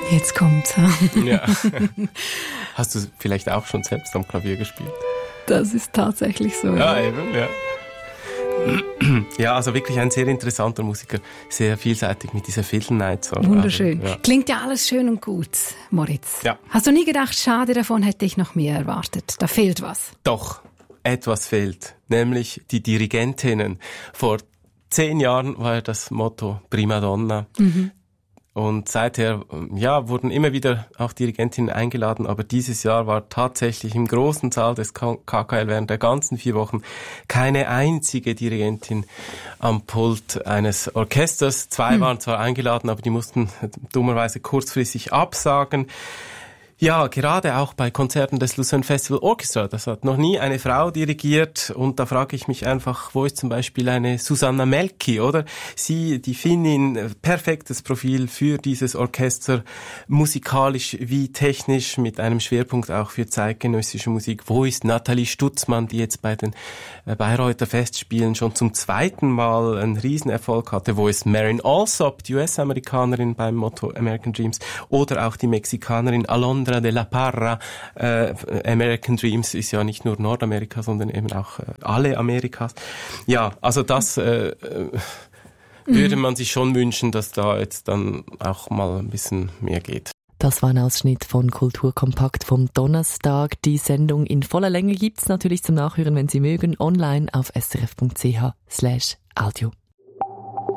Jetzt kommt's. Ja. Hast du vielleicht auch schon selbst am Klavier gespielt? Das ist tatsächlich so. Ja, eben, ja. Ja, also wirklich ein sehr interessanter Musiker, sehr vielseitig mit dieser Fiddle Night. So. Wunderschön. Also, ja. Klingt ja alles schön und gut, Moritz. Ja. Hast du nie gedacht, schade, davon hätte ich noch mehr erwartet? Da fehlt was. Doch, etwas fehlt, nämlich die Dirigentinnen. Vor 10 Jahren war ja das Motto Prima Donna. Mhm. Und seither, ja, wurden immer wieder auch Dirigentinnen eingeladen, aber dieses Jahr war tatsächlich im großen Saal des KKL während der ganzen 4 Wochen keine einzige Dirigentin am Pult eines Orchesters. 2 waren zwar eingeladen, aber die mussten dummerweise kurzfristig absagen. Ja, gerade auch bei Konzerten des Lucerne Festival Orchestra, das hat noch nie eine Frau dirigiert und da frage ich mich einfach, wo ist zum Beispiel eine Susanna Melki, oder? Sie, die Finnin, perfektes Profil für dieses Orchester, musikalisch wie technisch, mit einem Schwerpunkt auch für zeitgenössische Musik. Wo ist Nathalie Stutzmann, die jetzt bei den Bayreuther Festspielen schon zum 2. Mal einen Riesenerfolg hatte? Wo ist Marin Alsop, die US-Amerikanerin beim Motto American Dreams, oder auch die Mexikanerin Alondra de la Parra? American Dreams ist ja nicht nur Nordamerika, sondern eben auch alle Amerikas. Ja, also das würde man sich schon wünschen, dass da jetzt dann auch mal ein bisschen mehr geht. Das war ein Ausschnitt von Kulturkompakt vom Donnerstag. Die Sendung in voller Länge gibt's natürlich zum Nachhören, wenn Sie mögen, online auf srf.ch/audio.